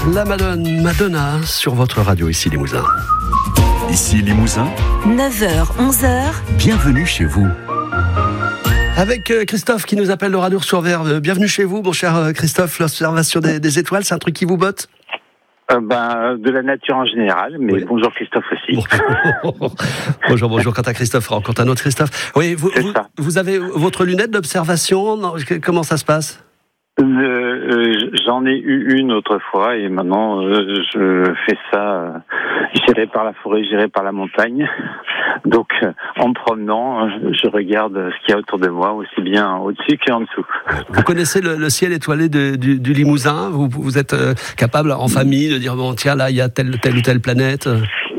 La Madonna sur votre radio ici Limousin. Ici Limousin, 9h, 11h. bienvenue chez vous. Avec Christophe qui nous appelle de Radour-sur-Ver. Bienvenue chez vous, mon cher Christophe. L'observation des étoiles, c'est un truc qui vous botte ? De la nature en général, mais oui. Bonjour Christophe aussi. Bonjour, quant à Christophe, quant à notre Christophe. Oui, vous avez votre lunette d'observation, non, comment ça se passe ? J'en ai eu une autre fois et maintenant je fais ça. J'irai par la forêt, j'irai par la montagne. Donc en me promenant, je regarde ce qu'il y a autour de moi, aussi bien au-dessus qu'en dessous. Vous connaissez le ciel étoilé du Limousin ? Vous êtes capable en famille de dire bon tiens là il y a telle ou telle planète ?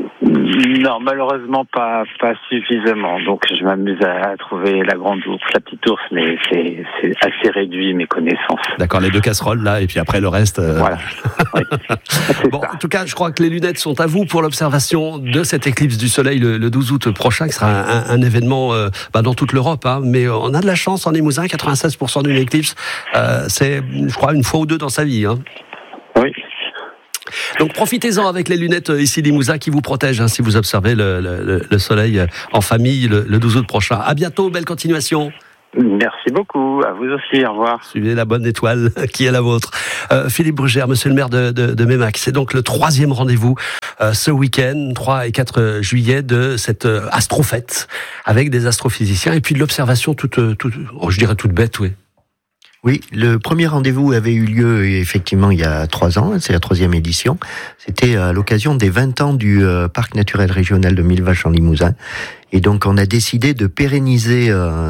Non, malheureusement pas suffisamment. Donc je m'amuse à trouver la grande ours, la petite ours, mais c'est assez réduit mes connaissances. D'accord, les 2 casseroles là, et puis après le reste. Voilà. Oui. Bon, en tout cas, je crois que les lunettes sont à vous pour l'observation de cette éclipse du Soleil le 12 août prochain, qui sera un événement dans toute l'Europe. Mais on a de la chance en Limousin, 96% d'une éclipse, c'est, je crois, une fois ou deux dans sa vie. Oui. Donc profitez-en avec les lunettes ici Limousin qui vous protègent si vous observez le soleil en famille le 12 août prochain. À bientôt, belle continuation. Merci beaucoup, à vous aussi, au revoir. Suivez la bonne étoile qui est la vôtre. Philippe Brugère, monsieur le maire de Meymac, c'est donc le 3e rendez-vous ce week-end, 3 et 4 juillet, de cette astrofête avec des astrophysiciens et puis de l'observation toute bête, oui. Oui, le premier rendez-vous avait eu lieu effectivement il y a 3 ans, c'est la 3e édition. C'était à l'occasion des 20 ans du parc naturel régional de Millevaches en Limousin. Et donc on a décidé de pérenniser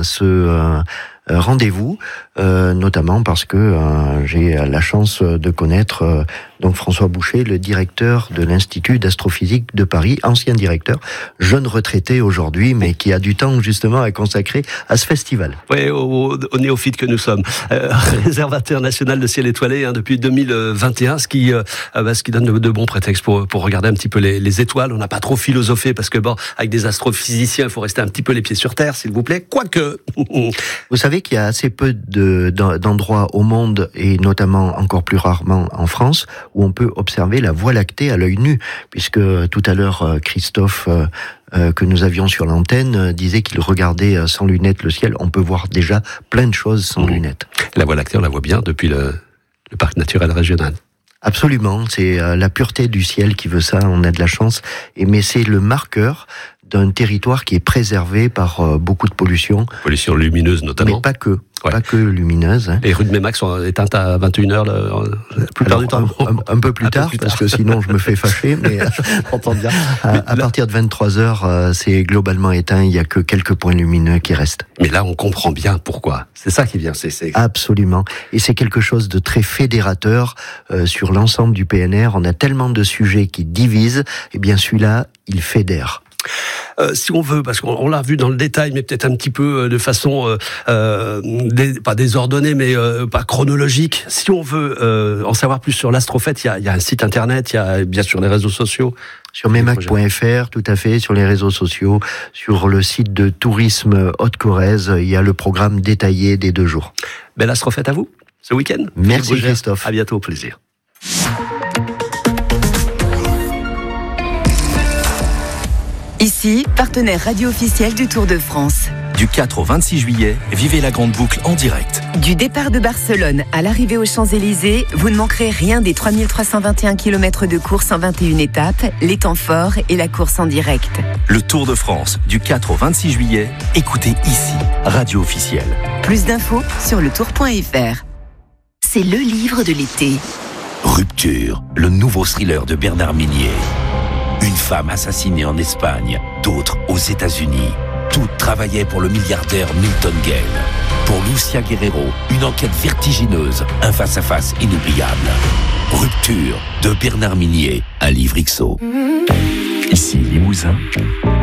ce rendez-vous, notamment parce que j'ai la chance de connaître donc François Boucher, le directeur de l'Institut d'astrophysique de Paris, ancien directeur, jeune retraité aujourd'hui, mais qui a du temps justement à consacrer à ce festival. Oui, au néophyte que nous sommes. Réservateur national de ciel étoilé depuis 2021, ce qui donne de bons prétextes pour regarder un petit peu les étoiles. On n'a pas trop philosophé parce que avec des astrophysiciens, il faut rester un petit peu les pieds sur terre, s'il vous plaît. Quoique. Vous savez qu'il y a assez peu d'endroits au monde, et notamment encore plus rarement en France, où on peut observer la Voie lactée à l'œil nu, puisque tout à l'heure Christophe que nous avions sur l'antenne disait qu'il regardait sans lunettes le ciel. On peut voir déjà plein de choses sans lunettes. La Voie lactée, on la voit bien depuis le parc naturel régional. Absolument, c'est la pureté du ciel qui veut ça, on a de la chance, mais c'est le marqueur d'un territoire qui est préservé par beaucoup de pollution. Pollution lumineuse notamment. Mais pas que. Ouais. Pas que lumineuse. Les rues de Meymac sont éteintes à 21h la plupart du temps. Un peu plus tard, parce que sinon je me fais fâcher, mais entend bien. À partir de 23h, c'est globalement éteint, il n'y a que quelques points lumineux qui restent. Mais là, on comprend bien pourquoi. C'est ça qui vient. C'est... Absolument. Et c'est quelque chose de très fédérateur sur l'ensemble du PNR. On a tellement de sujets qui divisent, et bien celui-là, il fédère. Si on veut, parce qu'on l'a vu dans le détail, mais peut-être un petit peu de façon pas désordonnée, mais pas chronologique. Si on veut en savoir plus sur l'astrofête, il y a un site internet, il y a bien sûr les réseaux sociaux. Sur meymac.fr, tout à fait, sur les réseaux sociaux, sur le site de tourisme Haute-Corrèze, il y a le programme détaillé des 2 jours. Belle astrofête à vous, ce week-end. Merci Christophe. À bientôt, au plaisir. Ici, partenaire radio officiel du Tour de France. Du 4 au 26 juillet, vivez la grande boucle en direct. Du départ de Barcelone à l'arrivée aux Champs-Élysées, vous ne manquerez rien des 3321 km de course en 21 étapes, les temps forts et la course en direct. Le Tour de France, du 4 au 26 juillet, écoutez ici, radio officielle. Plus d'infos sur letour.fr. C'est le livre de l'été. Rupture, le nouveau thriller de Bernard Minier. Une femme assassinée en Espagne, d'autres aux États-Unis. Toutes travaillaient pour le milliardaire Milton Gale. Pour Lucia Guerrero, une enquête vertigineuse, un face-à-face inoubliable. Rupture de Bernard Minier, un livre XO. Ici Limousin,